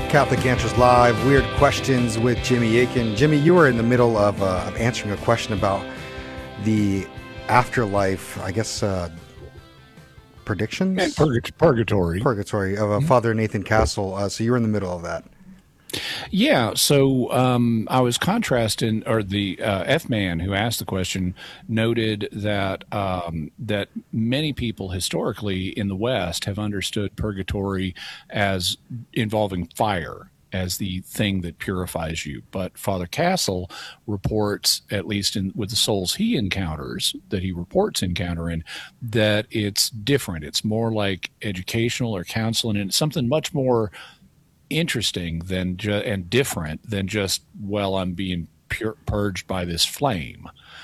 Catholic Answers Live, Weird Questions with Jimmy Akin. Jimmy, you were in the middle of answering a question about the afterlife, I guess, predictions? And purgatory. Purgatory of Father Nathan Castle. So you were in the middle of that. Yeah, so I was contrasting, or the F-man who asked the question noted that that many people historically in the West have understood purgatory as involving fire as the thing that purifies you. But Father Castle reports, at least with the souls he encounters, that he reports encountering, that it's different. It's more like educational or counseling, and it's something much more interesting and different than just, well, I'm being purged by this flame.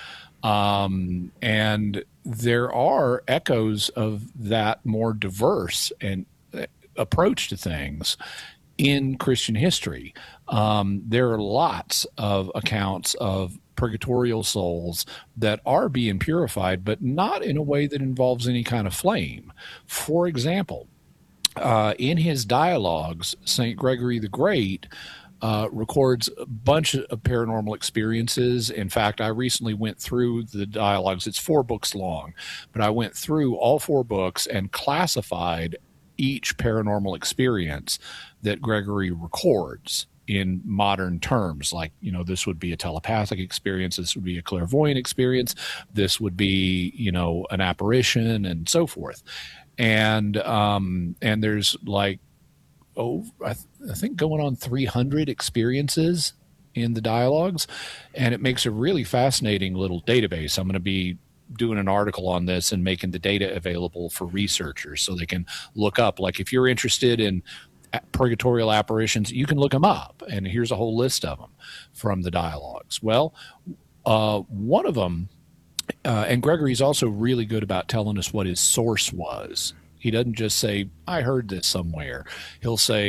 And there are echoes of that more diverse and approach to things in Christian history. There are lots of accounts of purgatorial souls that are being purified, but not in a way that involves any kind of flame. For example, in his dialogues, St. Gregory the Great records a bunch of paranormal experiences. In fact, I recently went through the dialogues. It's 4 books long, but I went through all 4 books and classified each paranormal experience that Gregory records in modern terms. Like, this would be a telepathic experience, this would be a clairvoyant experience, this would be, an apparition, and so forth. And there's like, I think going on 300 experiences in the dialogues, and it makes a really fascinating little database. I'm going to be doing an article on this and making the data available for researchers so they can look up. Like, if you're interested in purgatorial apparitions, you can look them up, and here's a whole list of them from the dialogues. Well, one of them, and Gregory's also really good about telling us what his source was. He doesn't just say, I heard this somewhere. He'll say,